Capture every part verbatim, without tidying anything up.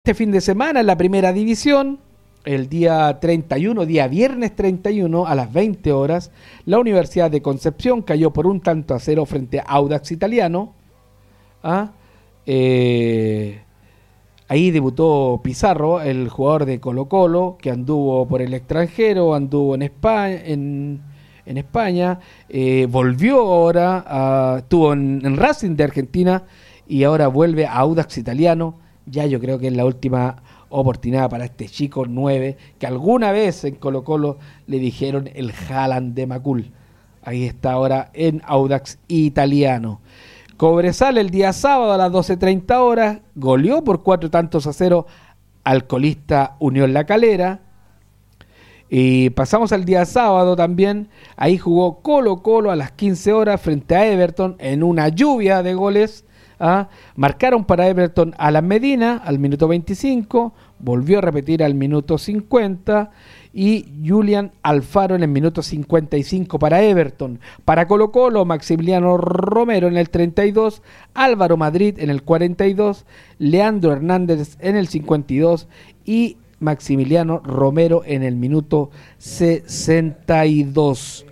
Este fin de semana en la primera división, el día treinta y uno, día viernes treinta y uno a las veinte horas, la Universidad de Concepción cayó por un tanto a cero frente a Audax Italiano. ¿Ah? Eh, ahí debutó Pizarro, el jugador de Colo-Colo, que anduvo por el extranjero, anduvo en España, en, en España eh, volvió ahora, a, estuvo en, en Racing de Argentina y ahora vuelve a Audax Italiano. Ya yo creo que es la última oportunidad para este chico nueve, que alguna vez en Colo Colo le dijeron el Haaland de Macul. Ahí está ahora en Audax Italiano. Cobresal el día sábado a las doce treinta horas, goleó por cuatro tantos a cero al colista Unión La Calera. Y pasamos al día sábado también, ahí jugó Colo Colo a las quince horas frente a Everton en una lluvia de goles. ¿Ah? Marcaron para Everton a la Medina al minuto veinticinco, volvió a repetir al minuto cincuenta y Julián Alfaro en el minuto cincuenta y cinco para Everton. Para Colo Colo, Maximiliano Romero en el treinta y dos, Álvaro Madrid en el cuarenta y dos, Leandro Hernández en el cincuenta y dos y Maximiliano Romero en el minuto sesenta y dos.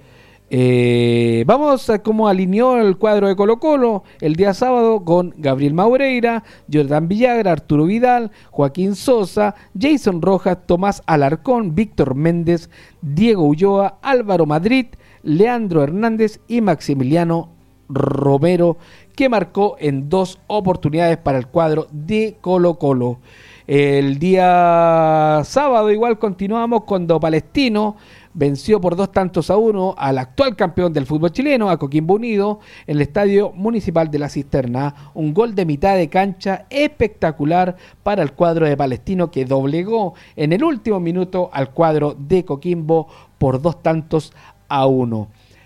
Eh, vamos a cómo alineó el cuadro de Colo Colo el día sábado con Gabriel Maureira, Jordán Villagra, Arturo Vidal, Joaquín Sosa, Jason Rojas, Tomás Alarcón, Víctor Méndez, Diego Ulloa, Álvaro Madrid, Leandro Hernández y Maximiliano Romero, que marcó en dos oportunidades para el cuadro de Colo Colo. El día sábado igual continuamos cuando Palestino venció por dos tantos a uno al actual campeón del fútbol chileno, a Coquimbo Unido, en el Estadio Municipal de La Cisterna. Un gol de mitad de cancha espectacular para el cuadro de Palestino, que doblegó en el último minuto al cuadro de Coquimbo por dos tantos a uno.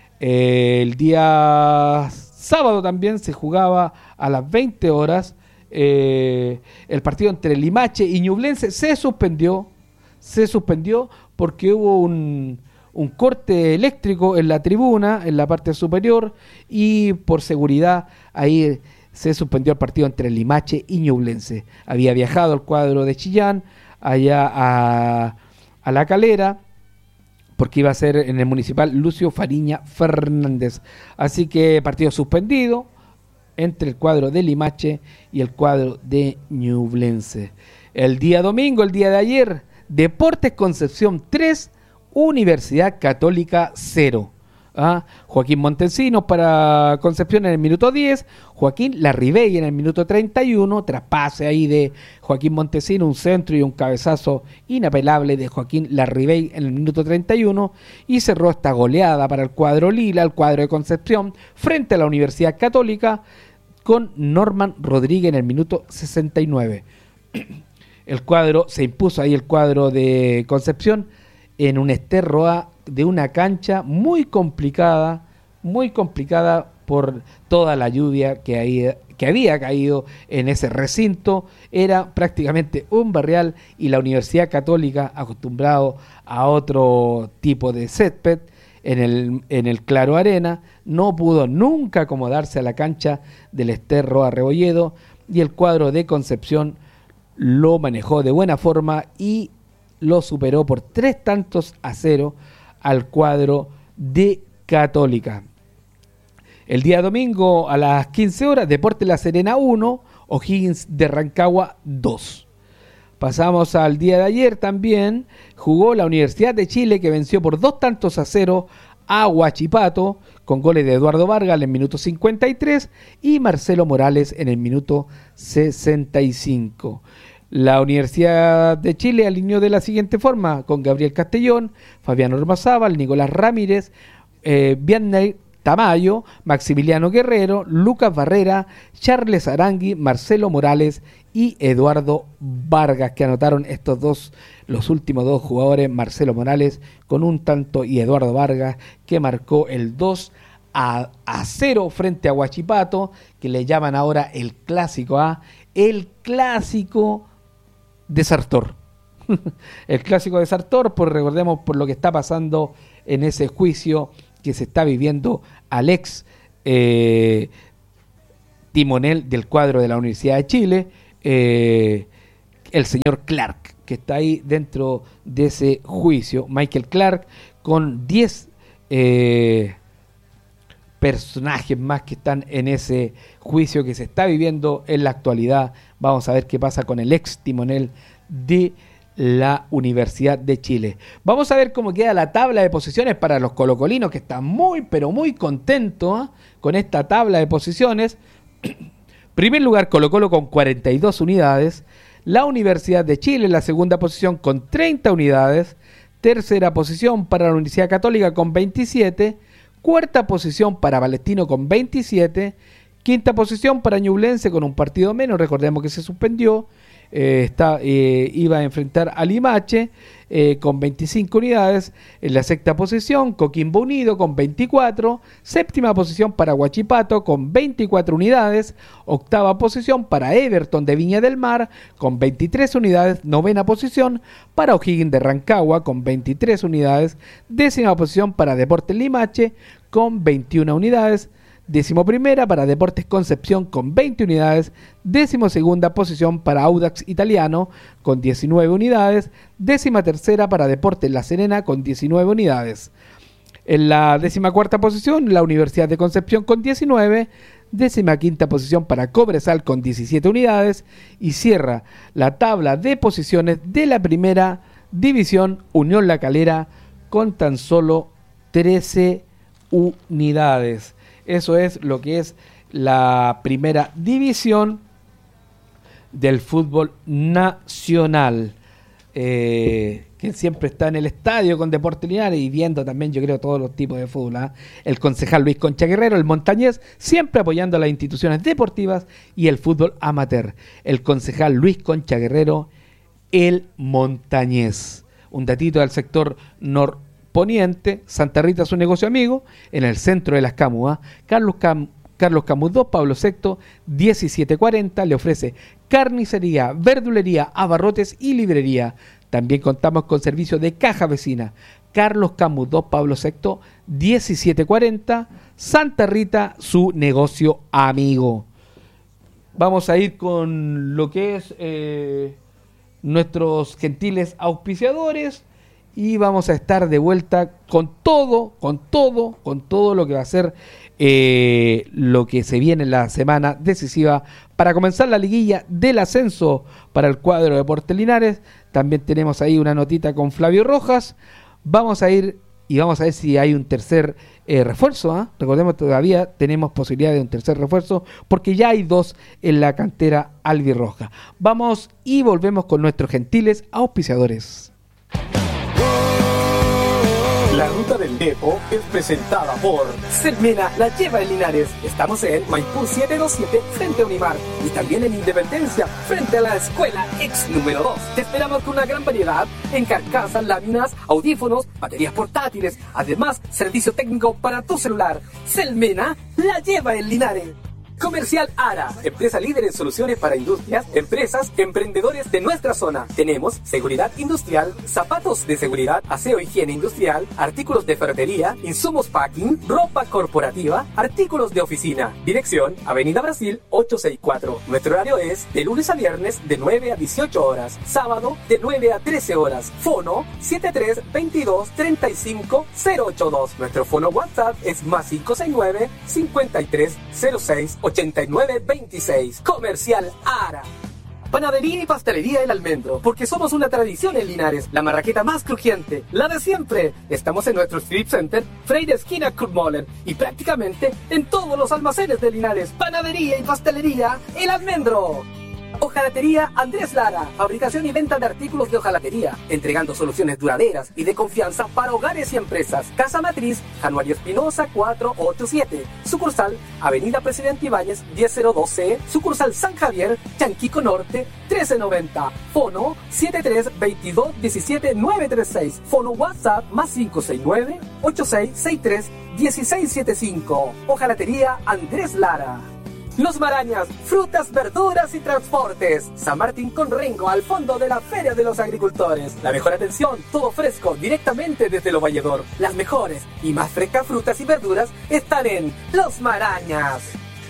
El día sábado también se jugaba a las veinte horas. Eh, el partido entre Limache y Ñublense se suspendió, se suspendió porque hubo un, un corte eléctrico en la tribuna, en la parte superior, y por seguridad ahí se suspendió el partido entre Limache y Ñublense. Había viajado el cuadro de Chillán allá a, a La Calera, porque iba a ser en el municipal Lucio Fariña Fernández. Así que partido suspendido entre el cuadro de Limache y el cuadro de Ñublense. El día domingo, el día de ayer, Deportes Concepción tres, Universidad Católica cero. ¿Ah? Joaquín Montesinos para Concepción en el minuto diez, Joaquín Larribey en el minuto treinta y uno, tras pase ahí de Joaquín Montesinos, un centro y un cabezazo inapelable de Joaquín Larribey en el minuto treinta y uno, y cerró esta goleada para el cuadro Lila, el cuadro de Concepción, frente a la Universidad Católica, con Norman Rodríguez en el minuto sesenta y nueve. El cuadro, se impuso ahí el cuadro de Concepción en un esterro A de una cancha muy complicada, muy complicada por toda la lluvia que, ahí, que había caído en ese recinto. Era prácticamente un barrial y la Universidad Católica, acostumbrado a otro tipo de césped en el, en el Claro Arena, no pudo nunca acomodarse a la cancha del Esterro A Rebolledo, y el cuadro de Concepción lo manejó de buena forma y lo superó por tres tantos a cero al cuadro de Católica. El día domingo a las quince horas, Deportes La Serena uno, O'Higgins de Rancagua dos. Pasamos al día de ayer también, jugó la Universidad de Chile, que venció por dos tantos a cero a Huachipato, con goles de Eduardo Vargas en el minuto cincuenta y tres y Marcelo Morales en el minuto sesenta y cinco. La Universidad de Chile alineó de la siguiente forma, con Gabriel Castellón, Fabián Ormazábal, Nicolás Ramírez, eh, Vianney Tamayo, Maximiliano Guerrero, Lucas Barrera, Charles Arangui, Marcelo Morales y Eduardo Vargas, que anotaron estos dos, los últimos dos jugadores, Marcelo Morales con un tanto y Eduardo Vargas, que marcó el dos a cero frente a Huachipato, que le llaman ahora el clásico A, el clásico de Sartor. El clásico de Sartor, pues recordemos por lo que está pasando en ese juicio que se está viviendo al ex eh, timonel del cuadro de la Universidad de Chile, eh, el señor Clark, que está ahí dentro de ese juicio. Michael Clark, con diez eh, personajes más que están en ese juicio que se está viviendo en la actualidad. Vamos a ver qué pasa con el ex timonel de la Universidad de Chile. Vamos a ver cómo queda la tabla de posiciones para los colocolinos, que están muy, pero muy contentos, ¿eh? con esta tabla de posiciones. Primer lugar, Colo-Colo con cuarenta y dos unidades. La Universidad de Chile en la segunda posición con treinta unidades. Tercera posición para la Universidad Católica con veintisiete. Cuarta posición para Palestino con veintisiete. Quinta posición para Ñublense con un partido menos. Recordemos que se suspendió. Eh, está, eh, iba a enfrentar a Limache eh, con veinticinco unidades. En la sexta posición, Coquimbo Unido con veinticuatro. Séptima posición para Huachipato con veinticuatro unidades. Octava posición para Everton de Viña del Mar con veintitrés unidades. Novena posición para O'Higgins de Rancagua con veintitrés unidades. Décima posición para Deportes Limache con veintiuna unidades. Décimo primera para Deportes Concepción con veinte unidades. Décimo segunda posición para Audax Italiano con diecinueve unidades. Décima tercera para Deportes La Serena con diecinueve unidades. En la décima cuarta posición, la Universidad de Concepción con diecinueve. Décima quinta posición para Cobresal con diecisiete unidades. Y cierra la tabla de posiciones de la primera división Unión La Calera con tan solo trece unidades. Eso es lo que es la primera división del fútbol nacional, eh, que siempre está en el estadio con Deportes Linares y viendo también, yo creo, todos los tipos de fútbol, ¿eh? El concejal Luis Concha Guerrero, el montañés, siempre apoyando a las instituciones deportivas y el fútbol amateur. El concejal Luis Concha Guerrero, el montañés. Un datito del sector norte. Poniente, Santa Rita, su negocio amigo, en el centro de las Camus, ¿eh? Carlos, Cam, Carlos Camus dos, Pablo sexto, diecisiete cuarenta, le ofrece carnicería, verdulería, abarrotes y librería. También contamos con servicio de caja vecina. Carlos Camus dos, Pablo sexto, diecisiete cuarenta, Santa Rita, su negocio amigo. Vamos a ir con lo que es eh, nuestros gentiles auspiciadores. Y vamos a estar de vuelta con todo, con todo, con todo lo que va a ser eh, lo que se viene en la semana decisiva para comenzar la liguilla del ascenso para el cuadro de Deportes Linares. También tenemos ahí una notita con Flavio Rojas. Vamos a ir y vamos a ver si hay un tercer eh, refuerzo. ¿eh? Recordemos que todavía tenemos posibilidad de un tercer refuerzo porque ya hay dos en la cantera albirroja. Vamos y volvemos con nuestros gentiles auspiciadores. La ruta del Depo es presentada por Selmena, la lleva en Linares. Estamos en Maipú setecientos veintisiete frente a Unimar y también en Independencia frente a la escuela ex número dos. Te esperamos con una gran variedad en carcasas, láminas, audífonos, baterías portátiles, además servicio técnico para tu celular. Selmena, la lleva en Linares. Comercial Ara, empresa líder en soluciones para industrias, empresas, emprendedores de nuestra zona. Tenemos seguridad industrial, zapatos de seguridad, aseo e higiene industrial, artículos de ferretería, insumos packing, ropa corporativa, artículos de oficina. Dirección, Avenida Brasil ochocientos sesenta y cuatro. Nuestro horario es de lunes a viernes de nueve a dieciocho horas, sábado de nueve a trece horas. Fono siete tres veintidós treinta y cinco cero ochenta y dos. Nuestro fono WhatsApp es más cinco seis nueve cincuenta y tres cero seis ochenta y nueve veintiséis. Comercial Ara. Panadería y pastelería El Almendro, porque somos una tradición en Linares, la marraqueta más crujiente, la de siempre. Estamos en nuestro Street Center, Freire esquina Kurmoller, y prácticamente en todos los almacenes de Linares. Panadería y pastelería El Almendro. Hojalatería Andrés Lara, fabricación y venta de artículos de hojalatería, entregando soluciones duraderas y de confianza para hogares y empresas. Casa Matriz, Januario Espinosa cuatrocientos ochenta y siete, sucursal Avenida Presidente Ibáñez diez cero dos C, sucursal San Javier, Chanquico Norte trece noventa, fono siete tres veintidós diecisiete nueve treinta y seis, fono WhatsApp más cinco seis nueve ocho seis seis tres uno seis siete cinco. Hojalatería Andrés Lara. Los Marañas, frutas, verduras y transportes. San Martín con Rengo, al fondo de la Feria de los Agricultores. La mejor atención, todo fresco, directamente desde Lo Valledor. Las mejores y más frescas frutas y verduras están en Los Marañas.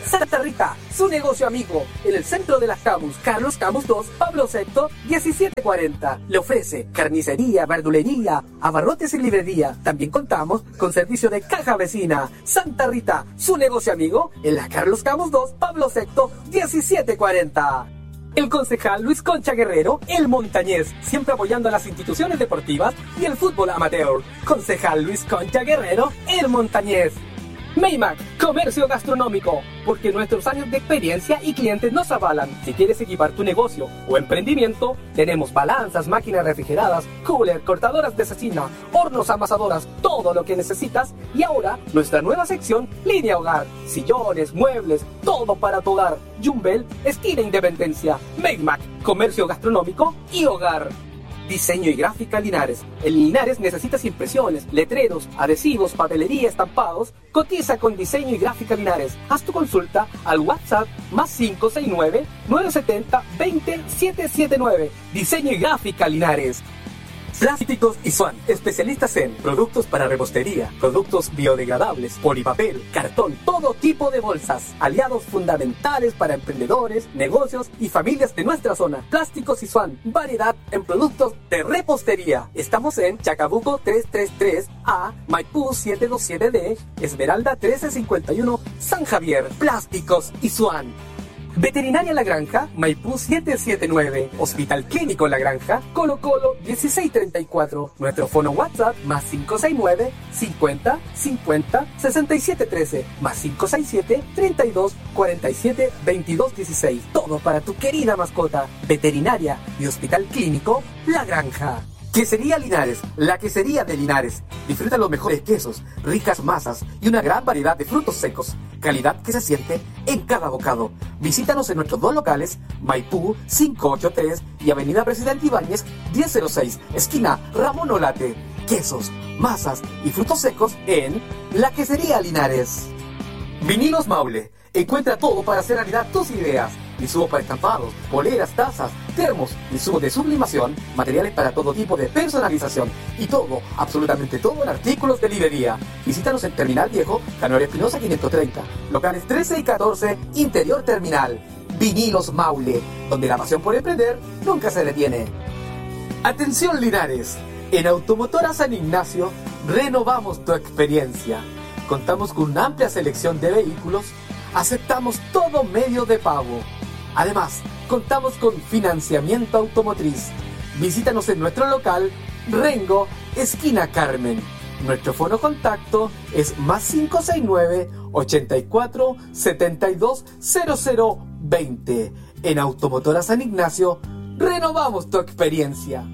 Santa Rita, su negocio amigo, en el centro de las Camus, Carlos Camus dos, Pablo sexto, diecisiete cuarenta. Le ofrece carnicería, verdulería, abarrotes y librería. También contamos con servicio de caja vecina. Santa Rita, su negocio amigo, en la Carlos Camus dos, Pablo sexto, diecisiete cuarenta. El concejal Luis Concha Guerrero, el montañés, siempre apoyando a las instituciones deportivas y el fútbol amateur. Concejal Luis Concha Guerrero, el montañés. Maymac, comercio gastronómico, porque nuestros años de experiencia y clientes nos avalan. Si quieres equipar tu negocio o emprendimiento, tenemos balanzas, máquinas refrigeradas, cooler, cortadoras de cecina, hornos amasadoras, todo lo que necesitas. Y ahora, nuestra nueva sección, línea hogar, sillones, muebles, todo para tu hogar. Jumbel, esquina Independencia. Maymac, comercio gastronómico y hogar. Diseño y gráfica Linares. En Linares necesitas impresiones, letreros, adhesivos, papelería, estampados. Cotiza con Diseño y Gráfica Linares. Haz tu consulta al WhatsApp más cinco seis nueve, nueve siete cero, dos cero siete siete nueve. Diseño y Gráfica Linares. Plásticos Isuan, especialistas en productos para repostería, productos biodegradables, polipapel, cartón, todo tipo de bolsas. Aliados fundamentales para emprendedores, negocios y familias de nuestra zona. Plásticos Isuan, variedad en productos de repostería. Estamos en Chacabuco trescientos treinta y tres A, Maipú setecientos veintisiete D, Esmeralda trece cincuenta y uno, San Javier. Plásticos Isuan. Veterinaria La Granja, Maipú setecientos setenta y nueve. Hospital Clínico La Granja, Colo Colo dieciséis treinta y cuatro. Nuestro fono WhatsApp, más cinco seis nueve, cincuenta, cincuenta, sesenta y siete trece. Más cinco seis siete, treinta y dos, cuarenta y siete, veintidós dieciséis. Todo para tu querida mascota. Veterinaria y Hospital Clínico La Granja. Quesería Linares, la quesería de Linares. Disfruta los mejores quesos, ricas masas y una gran variedad de frutos secos. Calidad que se siente en cada bocado. Visítanos en nuestros dos locales, Maipú quinientos ochenta y tres y Avenida Presidente Ibáñez diez cero seis, esquina Ramón Olate. Quesos, masas y frutos secos en la Quesería Linares. Vinilos Maule. Encuentra todo para hacer realidad tus ideas. Insumos para estampados, poleras, tazas, termos, insumos de sublimación, materiales para todo tipo de personalización y todo, absolutamente todo en artículos de librería. Visítanos en Terminal Viejo, Canoria Espinosa quinientos treinta, locales trece y catorce, Interior Terminal. Vinilos Maule, donde la pasión por emprender nunca se detiene. Atención Linares, en Automotora San Ignacio renovamos tu experiencia. Contamos con una amplia selección de vehículos. Aceptamos todo medio de pago. Además, contamos con financiamiento automotriz. Visítanos en nuestro local Rengo, esquina Carmen. Nuestro fono contacto es más cinco seis nueve, ochenta y cuatro, setenta y dos, cero cero veinte. En Automotora San Ignacio, renovamos tu experiencia.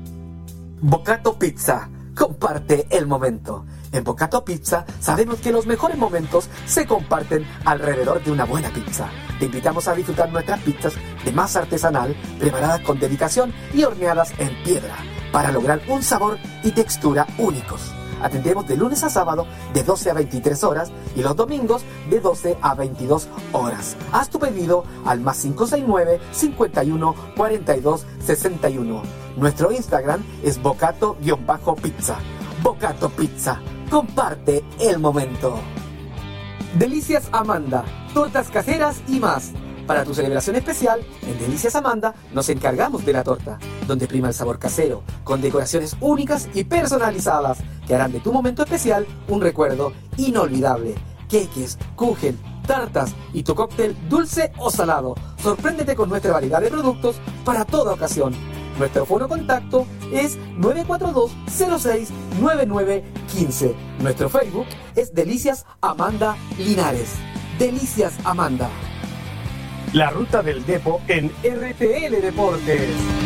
Bocato Pizza, comparte el momento. En Bocato Pizza sabemos que los mejores momentos se comparten alrededor de una buena pizza. Te invitamos a disfrutar nuestras pizzas de masa artesanal, preparadas con dedicación y horneadas en piedra, para lograr un sabor y textura únicos. Atendemos de lunes a sábado de doce a veintitrés horas y los domingos de doce a veintidós horas. Haz tu pedido al más cinco seis nueve, cincuenta y uno, cuarenta y dos, sesenta y uno. Nuestro Instagram es bocato-pizza. Bocato Pizza. Comparte el momento. Delicias Amanda, tortas caseras y más. Para tu celebración especial, en Delicias Amanda nos encargamos de la torta, donde prima el sabor casero, con decoraciones únicas y personalizadas que harán de tu momento especial un recuerdo inolvidable. Queques, kuchen, tartas y tu cóctel dulce o salado. Sorpréndete con nuestra variedad de productos para toda ocasión. Nuestro fono contacto es nueve cuatro dos, cero seis, nueve nueve uno cinco. Nuestro Facebook es Delicias Amanda Linares. Delicias Amanda. La ruta del Depo en R T L Deportes.